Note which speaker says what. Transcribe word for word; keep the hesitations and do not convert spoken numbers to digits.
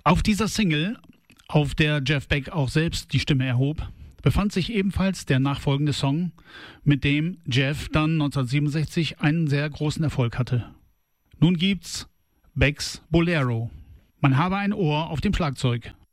Speaker 1: Auf dieser Single, auf der Jeff Beck auch selbst die Stimme erhob, befand sich ebenfalls der nachfolgende Song, mit dem Jeff dann neunzehnhundertsiebenundsechzig einen sehr großen Erfolg hatte. Nun gibt's Becks Bolero. Man habe ein Ohr auf dem Schlagzeug.